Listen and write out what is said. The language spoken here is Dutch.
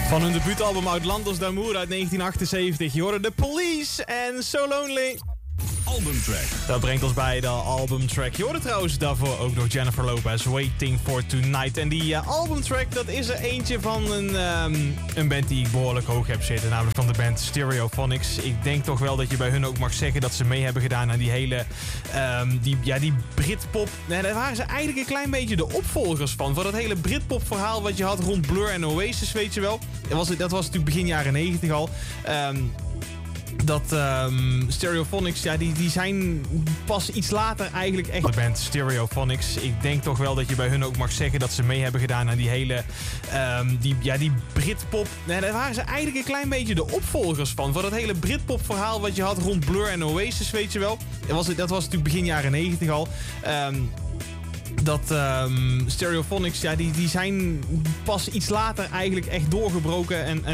Van hun debuutalbum Outlandos d'Amour uit 1978. Je hoorde The Police en So Lonely. Albumtrack. Dat brengt ons bij de albumtrack. Je hoorde trouwens daarvoor ook nog Jennifer Lopez, Waiting for Tonight. En die albumtrack, dat is er eentje van een band die ik behoorlijk hoog heb zitten. Namelijk van de band Stereophonics. Ik denk toch wel dat je bij hun ook mag zeggen dat ze mee hebben gedaan aan die hele die Britpop. Nee, daar waren ze eigenlijk een klein beetje de opvolgers van. Voor dat hele Britpop verhaal wat je had rond Blur en Oasis, weet je wel. Dat was natuurlijk begin jaren 90 al. Stereophonics, ja, die zijn pas iets later eigenlijk echt de band Stereophonics. Ik denk toch wel dat je bij hun ook mag zeggen dat ze mee hebben gedaan aan die hele die Britpop. Nee, daar waren ze eigenlijk een klein beetje de opvolgers van. Voor dat hele Britpop verhaal wat je had rond Blur en Oasis, weet je wel. Dat was natuurlijk begin jaren 90 al. Stereophonics, ja, die zijn pas iets later eigenlijk echt doorgebroken en